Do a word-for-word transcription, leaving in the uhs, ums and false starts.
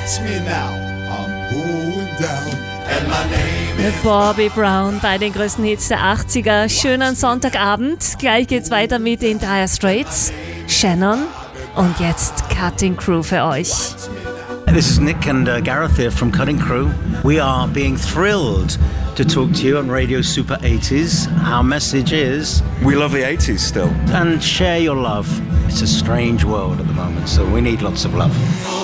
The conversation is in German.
Watch me now, I'm going down. And my name is Bobby Brown bei den größten Hits der achtziger. Schönen Sonntagabend. Gleich geht's weiter mit den Dire Straits, Shannon und jetzt Cutting Crew für euch. This is Nick and uh, Gareth here from Cutting Crew. We are being thrilled to talk to you on Radio Super eighties. Our message is... we love the eighties still. And share your love. It's a strange world at the moment, so we need lots of love.